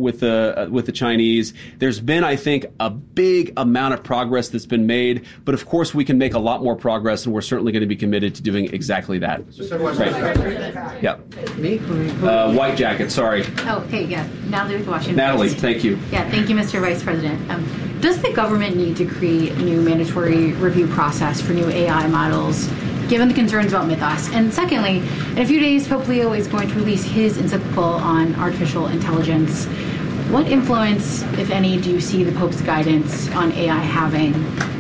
the Chinese. There's been, I think, a big amount of progress that's been made, but of course we can make a lot more progress, and we're certainly going to be committed to doing exactly that. Right. Yeah. Me? White jacket. Sorry. Oh, hey, yeah. Natalie with Washington Natalie, Post. thank you. Yeah, thank you, Mr. Vice President. Does the government need to create a new mandatory review process for new AI models, given the concerns about Mythos? And secondly, in a few days, Pope Leo is going to release his encyclical on artificial intelligence. What influence, if any, do you see the Pope's guidance on AI having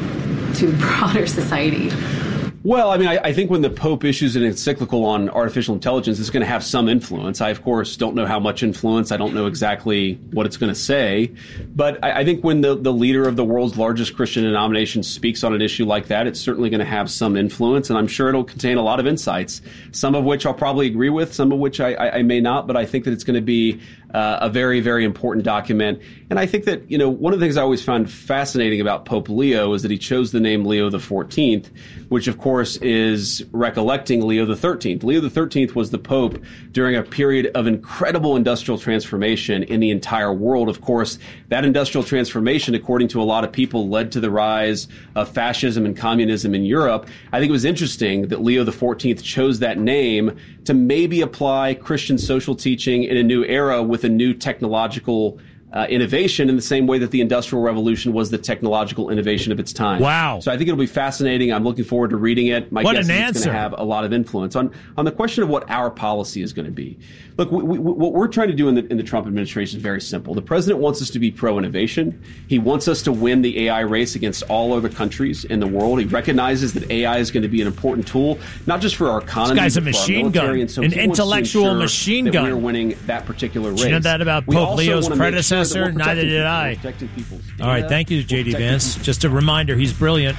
to broader society? Well, I mean, I think when the Pope issues an encyclical on artificial intelligence, it's going to have some influence. I, of course, don't know how much influence. I don't know exactly what it's going to say. But I think when the leader of the world's largest Christian denomination speaks on an issue like that, it's certainly going to have some influence. And I'm sure it'll contain a lot of insights, some of which I'll probably agree with, some of which I may not. But I think that it's going to be a very, very important document. And I think that, one of the things I always found fascinating about Pope Leo is that he chose the name Leo XIV, which, of course, is recollecting Leo XIII. Leo XIII was the Pope during a period of incredible industrial transformation in the entire world. Of course, that industrial transformation, according to a lot of people, led to the rise of fascism and communism in Europe. I think it was interesting that Leo XIV chose that name to maybe apply Christian social teaching in a new era with a new technological innovation in the same way that the Industrial Revolution was the technological innovation of its time. Wow. So I think it'll be fascinating. I'm looking forward to reading it. My guess is it's going to have a lot of influence. On the question of what our policy is going to be, look, what we're trying to do in the Trump administration is very simple. The president wants us to be pro-innovation. He wants us to win the AI race against all other countries in the world. He recognizes that AI is going to be an important tool, not just for our economy, this guy's a but for our machine gun, military. And so an he wants to intellectual ensure machine that gun. we're winning that particular race. You know that about We Pope also Leo's wanna make sure that predecessor? we're Neither protecting did I. protecting people's data, All right, thank you, J.D. Vance. Just a reminder, he's brilliant.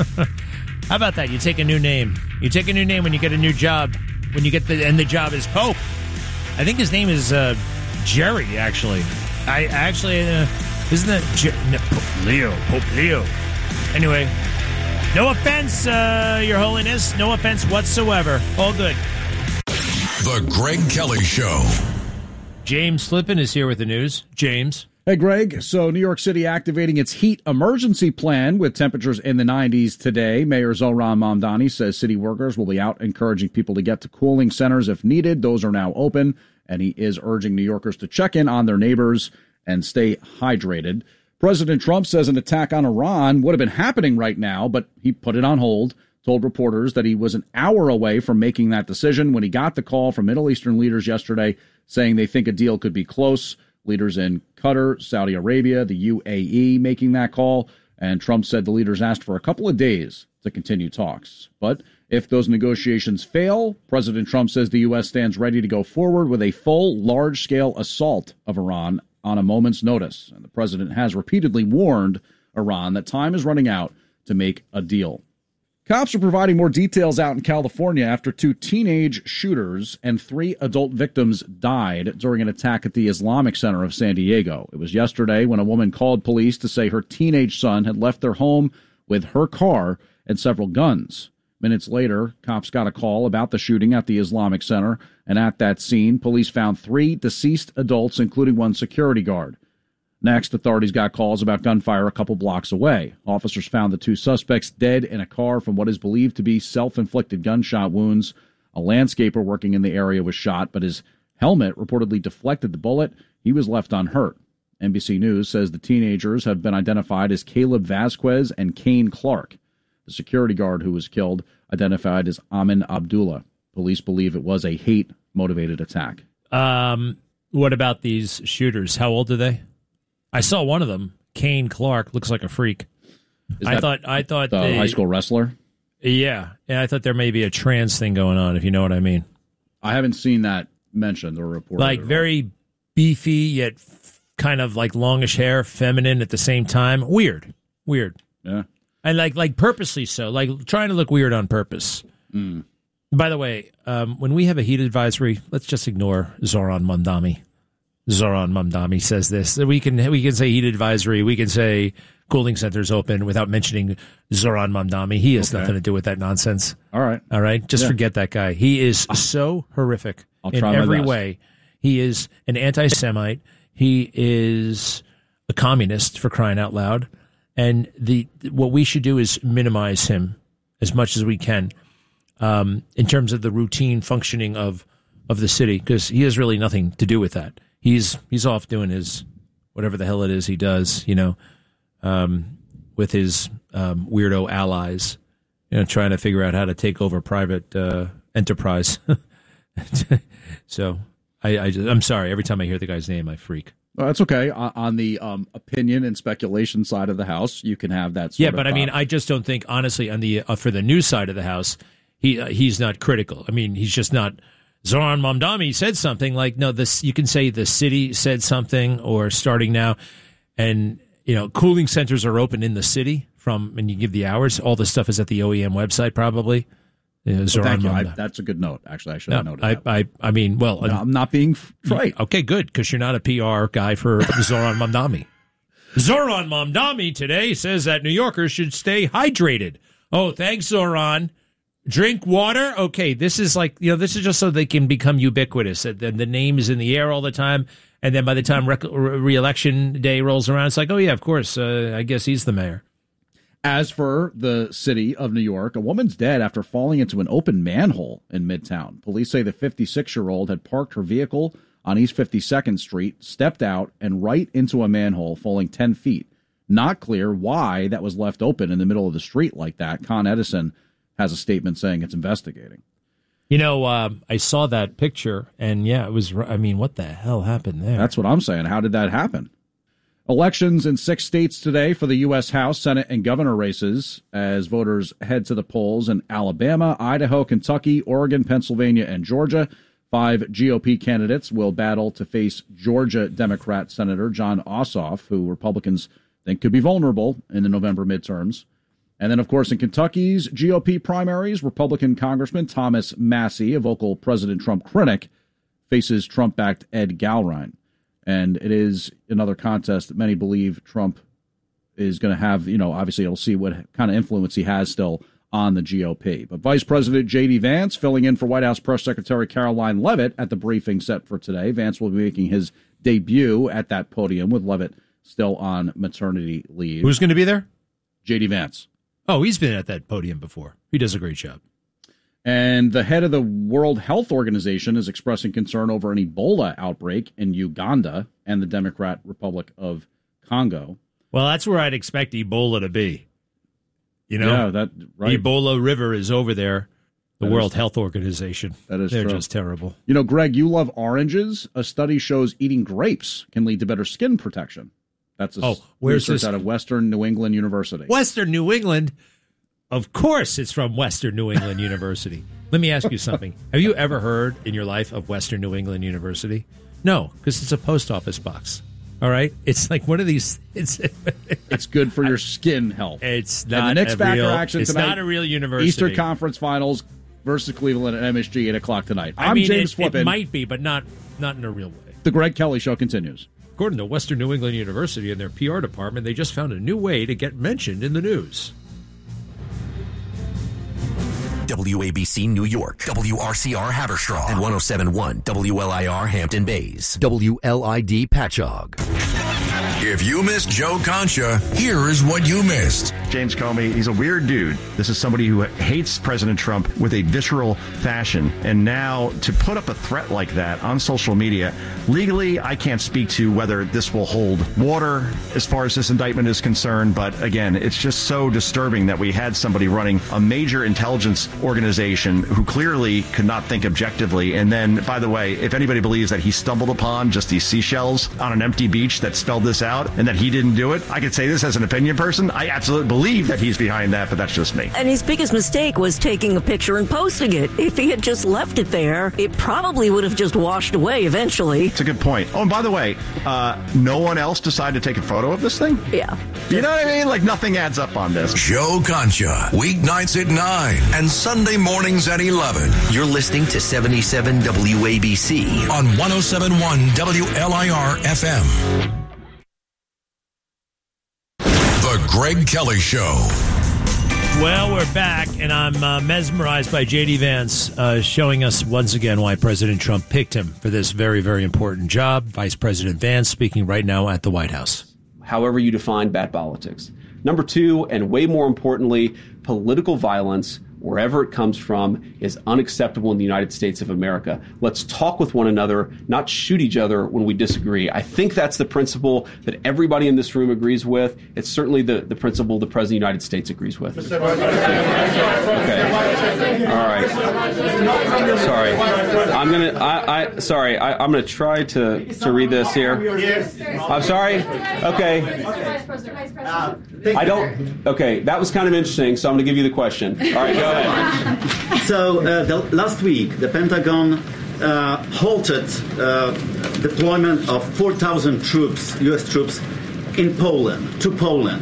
How about that? You take a new name. You take a new name when you get a new job. When you get and the job is Pope. I think his name is Jerry, actually. Isn't that Pope Leo. Anyway, no offense, Your Holiness. No offense whatsoever. All good. The Greg Kelly Show. James Flippin is here with the news. James. Hey, Greg. So New York City activating its heat emergency plan with temperatures in the 90s today. Mayor Zohran Mamdani says city workers will be out encouraging people to get to cooling centers if needed. Those are now open, and he is urging New Yorkers to check in on their neighbors and stay hydrated. President Trump says an attack on Iran would have been happening right now, but he put it on hold, told reporters that he was an hour away from making that decision when he got the call from Middle Eastern leaders yesterday saying they think a deal could be close. Leaders in Qatar, Saudi Arabia, the UAE making that call. And Trump said the leaders asked for a couple of days to continue talks. But if those negotiations fail, President Trump says the U.S. stands ready to go forward with a full, large-scale assault of Iran on a moment's notice. And the president has repeatedly warned Iran that time is running out to make a deal. Cops are providing more details out in California after 2 teenage shooters and 3 adult victims died during an attack at the Islamic Center of San Diego. It was yesterday when a woman called police to say her teenage son had left their home with her car and several guns. Minutes later, cops got a call about the shooting at the Islamic Center, and at that scene, police found 3 deceased adults, including 1 security guard. Next, authorities got calls about gunfire a couple blocks away. Officers found the 2 suspects dead in a car from what is believed to be self-inflicted gunshot wounds. A landscaper working in the area was shot, but his helmet reportedly deflected the bullet. He was left unhurt. NBC News says the teenagers have been identified as Caleb Vasquez and Kane Clark. The security guard who was killed identified as Amin Abdullah. Police believe it was a hate-motivated attack. What about these shooters? How old are they? I saw one of them, Kane Clark, looks like a freak. I thought the high school wrestler. Yeah, I thought there may be a trans thing going on, if you know what I mean. I haven't seen that mentioned or reported. Like very beefy yet kind of like longish hair, feminine at the same time. Weird. Yeah, and like purposely so, like trying to look weird on purpose. Mm. By the way, when we have a heat advisory, let's just ignore Zoran Mamdani. Zoran Mamdani says this. We can say heat advisory. We can say cooling centers open without mentioning Zoran Mamdani. He has nothing to do with that nonsense. All right. Just forget that guy. He is so horrific in every way. He is an anti-Semite. He is a communist, for crying out loud. And what we should do is minimize him as much as we can in terms of the routine functioning of the city, because he has really nothing to do with that. He's off doing his whatever the hell it is he does, with his weirdo allies, trying to figure out how to take over private enterprise. So I'm sorry. Every time I hear the guy's name, I freak. Well, that's okay. On the opinion and speculation side of the house, you can have that. But I mean, I just don't think, honestly, on the for the news side of the house, he's not critical. I mean, he's just not. Zoran Mamdani said something like, no, this, you can say the city said something, or starting now, and cooling centers are open in the city and you give the hours. All the stuff is at the OEM website, probably. Thank you. That's a good note. Actually, I should have noted that. I mean, well, I'm not being right. Okay, good, because you're not a PR guy for Zoran Mamdani. Zoran Mamdani today says that New Yorkers should stay hydrated. Oh, thanks, Zoran. Drink water. Okay, this is this is just so they can become ubiquitous. The name is in the air all the time, and then by the time re-election day rolls around, it's like, oh yeah, of course, I guess he's the mayor. As for the city of New York, a woman's dead after falling into an open manhole in Midtown. Police say the 56-year-old had parked her vehicle on East 52nd Street, stepped out, and right into a manhole, falling 10 feet. Not clear why that was left open in the middle of the street like that. Con Edison has a statement saying it's investigating. I saw that picture, and yeah, it was, I mean, what the hell happened there? That's what I'm saying. How did that happen? Elections in 6 states today for the U.S. House, Senate, and governor races as voters head to the polls in Alabama, Idaho, Kentucky, Oregon, Pennsylvania, and Georgia. 5 GOP candidates will battle to face Georgia Democrat Senator Jon Ossoff, who Republicans think could be vulnerable in the November midterms. And then, of course, in Kentucky's GOP primaries, Republican Congressman Thomas Massie, a vocal President Trump critic, faces Trump-backed Ed Galrine. And it is another contest that many believe Trump is going to have, obviously it'll see what kind of influence he has still on the GOP. But Vice President J.D. Vance filling in for White House Press Secretary Caroline Leavitt at the briefing set for today. Vance will be making his debut at that podium with Leavitt still on maternity leave. Who's going to be there? J.D. Vance. Oh, he's been at that podium before. He does a great job. And the head of the World Health Organization is expressing concern over an Ebola outbreak in Uganda and the Democratic Republic of Congo. Well, that's where I'd expect Ebola to be. Yeah, that right. Ebola River is over there. The World Health Organization. That is They're true. just terrible. Greg, you love oranges. A study shows eating grapes can lead to better skin protection. That's research out of Western New England University. Western New England? Of course it's from Western New England University. Let me ask you something. Have you ever heard in your life of Western New England University? No, because it's a post office box. All right? It's like one of these. It's good for your skin health. It's not and the Knicks back in action it's tonight. Not a real university. Eastern Conference Finals versus Cleveland at MSG, 8 o'clock tonight. I mean, James Flippin. It might be, but not in a real way. The Greg Kelly Show continues. According to Western New England University and their PR department, they just found a new way to get mentioned in the news. WABC New York, WRCR Haverstraw, and 107.1 WLIR Hampton Bays, WLID Patchogue. If you missed Joe Concha, here is what you missed. James Comey, he's a weird dude. This is somebody who hates President Trump with a visceral fashion. And now to put up a threat like that on social media, legally, I can't speak to whether this will hold water as far as this indictment is concerned. But again, it's just so disturbing that we had somebody running a major intelligence organization who clearly could not think objectively. And then, by the way, if anybody believes that he stumbled upon just these seashells on an empty beach that spelled this out and that he didn't do it, I could say this as an opinion person. I absolutely believe that he's behind that, but that's just me. And his biggest mistake was taking a picture and posting it. If he had just left it there, it probably would have just washed away eventually. It's a good point. Oh, and by the way, no one else decided to take a photo of this thing? Yeah. You know what I mean? Like, nothing adds up on this. Joe Concha, weeknights at 9 and Sunday mornings at 11. You're listening to 77 WABC on 107.1 WLIR FM. The Greg Kelly Show. Well, we're back, and I'm mesmerized by J.D. Vance showing us once again why President Trump picked him for this very, very important job. Vice President Vance speaking right now at the White House. However you define bad politics. Number two, and way more importantly, political violence, wherever it comes from, is unacceptable in the United States of America. Let's talk with one another, not shoot each other when we disagree. I think that's the principle that everybody in this room agrees with. It's certainly the principle the President of the United States agrees with. Okay. All right. Sorry. I'm gonna try to read this here. I'm sorry. Okay. I don't. Okay, that was kind of interesting. So I'm going to give you the question. All right, go ahead. So last week, the Pentagon halted deployment of 4,000 troops, U.S. troops, to Poland.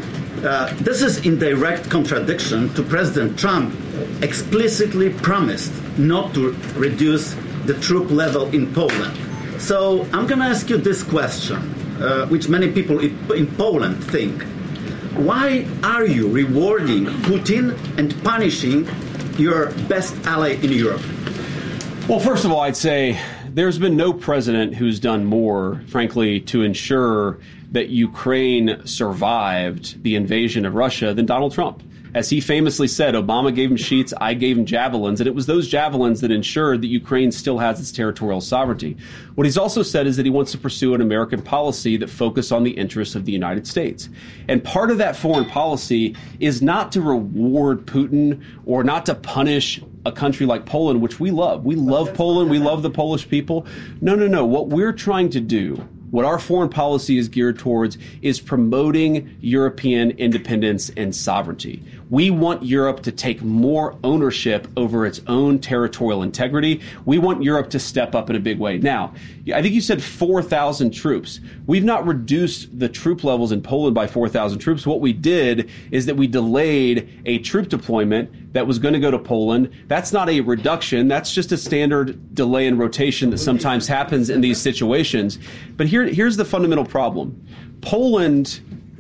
This is in direct contradiction to President Trump explicitly promised not to reduce the troop level in Poland. So I'm going to ask you this question, which many people in Poland think. Why are you rewarding Putin and punishing your best ally in Europe? Well, first of all, I'd say there's been no president who's done more, frankly, to ensure that Ukraine survived the invasion of Russia than Donald Trump. As he famously said, Obama gave him sheets, I gave him javelins, and it was those javelins that ensured that Ukraine still has its territorial sovereignty. What he's also said is that he wants to pursue an American policy that focuses on the interests of the United States. And part of that foreign policy is not to reward Putin or not to punish a country like Poland, which we love. We love Poland. We love the Polish people. No. What we're trying to do, what our foreign policy is geared towards, is promoting European independence and sovereignty. We want Europe to take more ownership over its own territorial integrity. We want Europe to step up in a big way. Now, I think you said 4,000 troops. We've not reduced the troop levels in Poland by 4,000 troops. What we did is that we delayed a troop deployment that was going to go to Poland. That's not a reduction. That's just a standard delay in rotation that sometimes happens in these situations. But here's the fundamental problem. Poland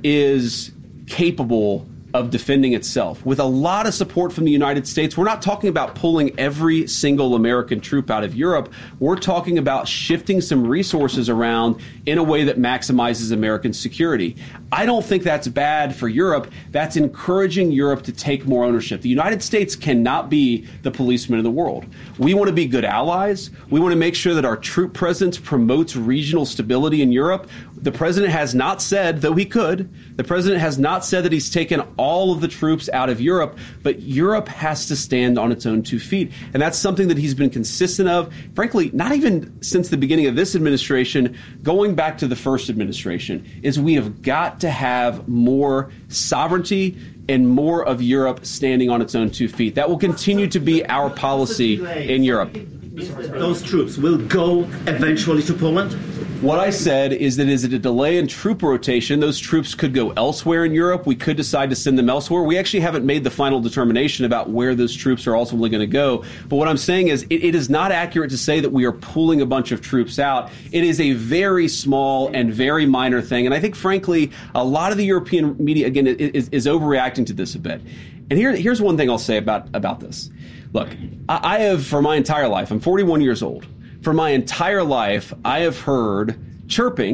is capable of defending itself with a lot of support from the United States. We're not talking about pulling every single American troop out of Europe. We're talking about shifting some resources around in a way that maximizes American security. I don't think that's bad for Europe. That's encouraging Europe to take more ownership. The United States cannot be the policeman of the world. We want to be good allies. We want to make sure that our troop presence promotes regional stability in Europe. The president has not said, though he could, the president has not said that he's taken all of the troops out of Europe, but Europe has to stand on its own 2 feet. And that's something that he's been consistent of, frankly, not even since the beginning of this administration, going back to the first administration, is we have got to have more sovereignty and more of Europe standing on its own 2 feet. That will continue to be our policy in Europe. Those troops will go eventually to Poland? What I said is that is it a delay in troop rotation? Those troops could go elsewhere in Europe. We could decide to send them elsewhere. We actually haven't made the final determination about where those troops are ultimately going to go. But what I'm saying is it is not accurate to say that we are pulling a bunch of troops out. It is a very small and very minor thing. And I think, frankly, a lot of the European media, again, is overreacting to this a bit. And here's one thing I'll say about this. Look, I have, for my entire life, I'm 41 years old. For my entire life, I have heard chirping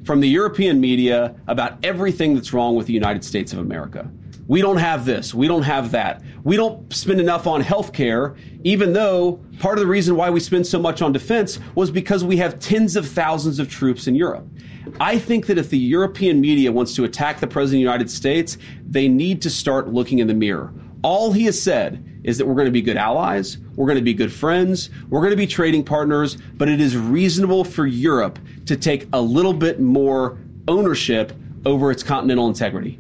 from the European media about everything that's wrong with the United States of America. We don't have this. We don't have that. We don't spend enough on health care, even though part of the reason why we spend so much on defense was because we have tens of thousands of troops in Europe. I think that if the European media wants to attack the President of the United States, they need to start looking in the mirror. All he has said is that we're going to be good allies, we're going to be good friends, we're going to be trading partners, but it is reasonable for Europe to take a little bit more ownership over its continental integrity.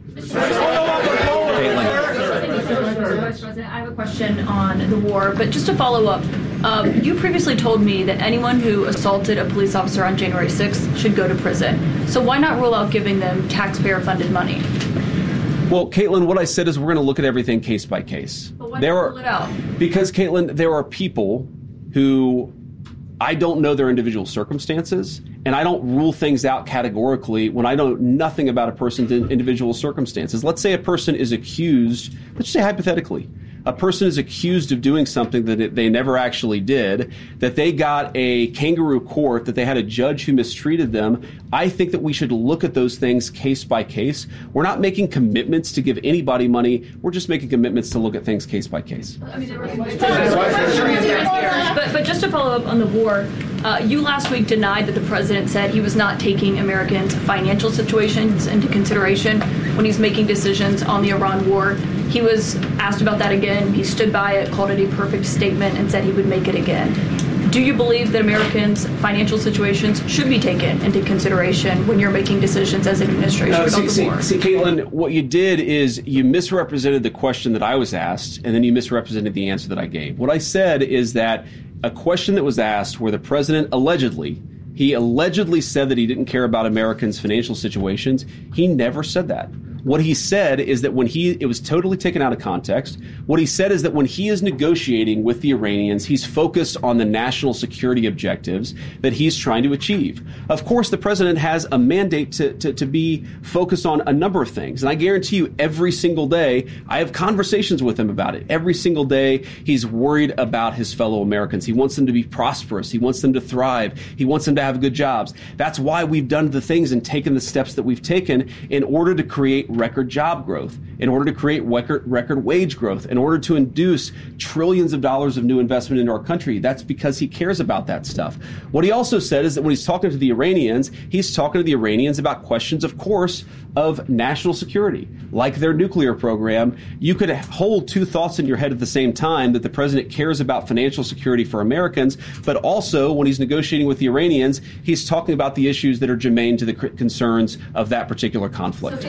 Vice President, I have a question on the war, but just to follow up, you previously told me that anyone who assaulted a police officer on January 6th should go to prison. So why not rule out giving them taxpayer-funded money? Well, Caitlin, what I said is we're going to look at everything case by case. But why not rule it out? Because, Caitlin, there are people who I don't know their individual circumstances, and I don't rule things out categorically when I know nothing about a person's individual circumstances. Let's say a person is accused, let's say hypothetically, a person is accused of doing something that they never actually did, that they got a kangaroo court, that they had a judge who mistreated them. I think that we should look at those things case by case. We're not making commitments to give anybody money. We're just making commitments to look at things case by case. But just to follow up on the war, you last week denied that the president said he was not taking Americans' financial situations into consideration when he's making decisions on the Iran war. He was asked about that again. He stood by it, called it a perfect statement, and said he would make it again. Do you believe that Americans' financial situations should be taken into consideration when you're making decisions as an administration about the war? See, Caitlin, what you did is you misrepresented the question that I was asked, and then you misrepresented the answer that I gave. What I said is that a question that was asked where the president allegedly said that he didn't care about Americans' financial situations. He never said that. What he said is that it was totally taken out of context. What he said is that when he is negotiating with the Iranians, he's focused on the national security objectives that he's trying to achieve. Of course, the president has a mandate to be focused on a number of things. And I guarantee you every single day, I have conversations with him about it. Every single day, he's worried about his fellow Americans. He wants them to be prosperous. He wants them to thrive. He wants them to have good jobs. That's why we've done the things and taken the steps that we've taken in order to create record job growth, in order to create record wage growth, in order to induce trillions of dollars of new investment into our country. That's because he cares about that stuff. What he also said is that when he's talking to the Iranians, he's talking to the Iranians about questions, of course, of national security, like their nuclear program. You could hold two thoughts in your head at the same time, that the president cares about financial security for Americans, but also when he's negotiating with the Iranians, he's talking about the issues that are germane to the concerns of that particular conflict.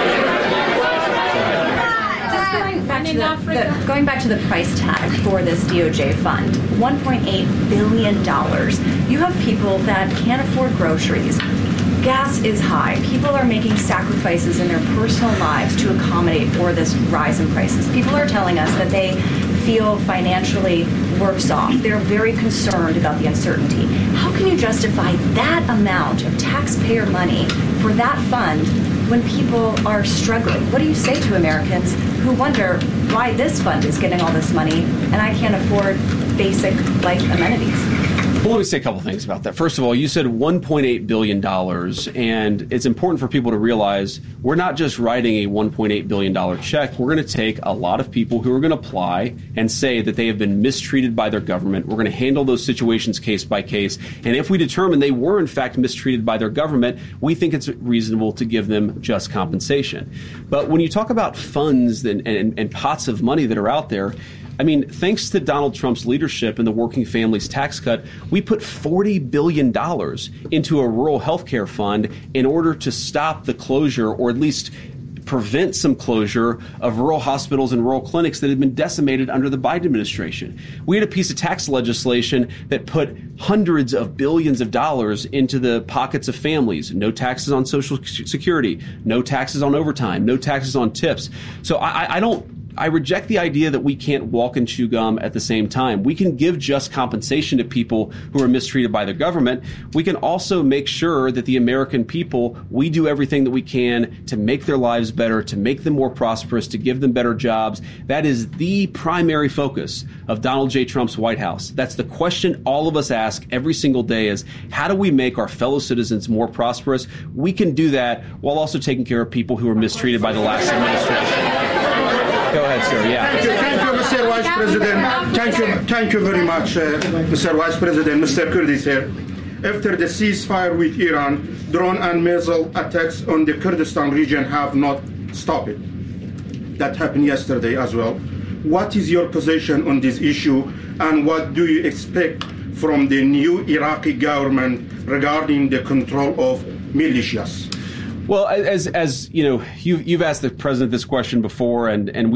Going back to the price tag for this DOJ fund, $1.8 billion. You have people that can't afford groceries. Gas is high. People are making sacrifices in their personal lives to accommodate for this rise in prices. People are telling us that they feel financially worse off. They're very concerned about the uncertainty. How can you justify that amount of taxpayer money for that fund when people are struggling? What do you say to Americans who wonder why this fund is getting all this money and I can't afford basic life amenities? Well, let me say a couple things about that. First of all, you said $1.8 billion, and it's important for people to realize we're not just writing a $1.8 billion check. We're going to take a lot of people who are going to apply and say that they have been mistreated by their government. We're going to handle those situations case by case. And if we determine they were, in fact, mistreated by their government, we think it's reasonable to give them just compensation. But when you talk about funds and pots of money that are out there, I mean, thanks to Donald Trump's leadership and the Working Families Tax Cut, we put $40 billion into a rural health care fund in order to stop the closure, or at least prevent some closure, of rural hospitals and rural clinics that had been decimated under the Biden administration. We had a piece of tax legislation that put hundreds of billions of dollars into the pockets of families. No taxes on Social Security, no taxes on overtime, no taxes on tips. So I don't I reject the idea that we can't walk and chew gum at the same time. We can give just compensation to people who are mistreated by the government. We can also make sure that the American people, we do everything that we can to make their lives better, to make them more prosperous, to give them better jobs. That is the primary focus of Donald J. Trump's White House. That's the question all of us ask every single day is, how do we make our fellow citizens more prosperous? We can do that while also taking care of people who were mistreated by the last administration. Go ahead, sir. Yeah. Thank you, Mr. Vice President. Thank you very much, Mr. Vice President. Mr. Kurdi, sir. After the ceasefire with Iran, drone and missile attacks on the Kurdistan region have not stopped. That happened yesterday as well. What is your position on this issue, and what do you expect from the new Iraqi government regarding the control of militias? Well, as you know, you've asked the president this question before, and we